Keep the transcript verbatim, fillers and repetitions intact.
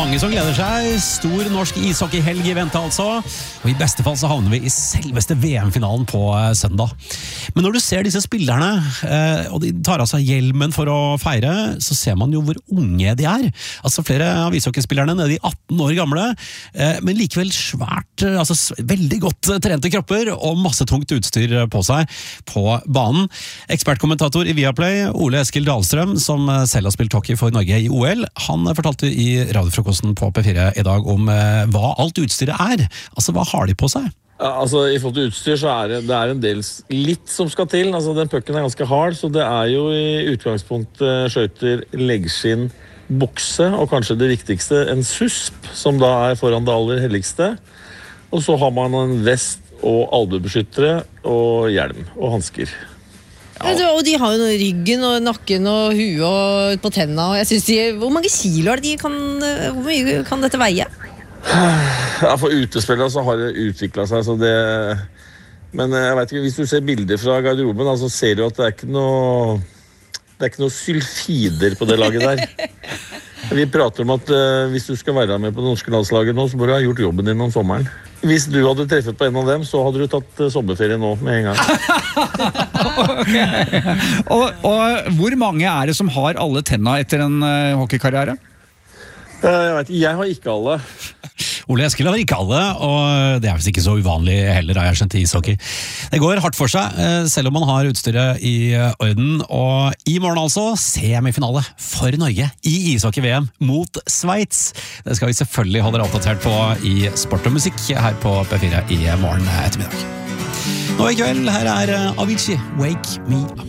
mange som gleder seg. Stor norsk ishockeyhelg i vente altså. Og i beste fall så havner vi i selveste V M-finalen på eh, søndag. Men når du ser disse spillerne, eh, og de tar av seg hjelmen for å feire, så ser man jo hvor unge de er. Altså flere av ishockeyspillerne nede i atten år gamle, eh, men likevel svært, eh, altså s- veldig godt eh, trente kropper og masse tungt utstyr eh, på seg på banen. Ekspertkommentator i Viaplay, Ole Eskil Dahlstrøm, som eh, selv har spilt hockey for Norge i O L, han eh, fortalte i radiofrokosten på P fire i dag om eh, hva alt utstyret er. Altså, hva har de på seg? Ja, altså, I forhold til utstyr så er det, det er en del s- litt som skal til. Altså, den pucken er ganske hard, så det er jo i utgangspunktet skøyter, leggskinn, bukse, og kanskje det viktigste, en susp, som da er foran det aller helligste. Og så har man en vest og albuebeskyttere og hjelm og hansker. Ja. Og de har jo noe i ryggen og nakken og huet og på tennene. Og jeg synes de, hvor mange kilo er det de kan, hvor mye kan dette veie? Ja, For utespillere så har det utviklet seg, så det... Men jeg vet ikke, hvis du ser bilder fra garderoben, da, så ser du at det er ikke noe... Det er ikke noe sylfider på det laget der. Vi prater om at uh, hvis du skal være med på det norske landslaget nå, så må du ha gjort jobben din om sommeren. Hvis du hadde treffet på en av dem, så hadde du tatt uh, sommerferie nå med en gang. Okay. og, og hvor mange er det som har alle tenna etter en uh, hockeykarriere? Uh, jeg vet ikke, jeg har ikke alle. Ole Eskil har ikke alle, og det er visst ikke så uvanlig heller, har jeg skjønt i ishockey. Det går hardt for seg, eh, selv om man har utstyret i eh, orden, og i morgen altså, semifinale for Norge i ishockey-V M mot Sveits. Det skal vi selvfølgelig holde dere oppdatert på i Sport og Musikk her på P fire i morgen ettermiddag. Nå i kveld, her er eh, Avicii, Wake Me Up.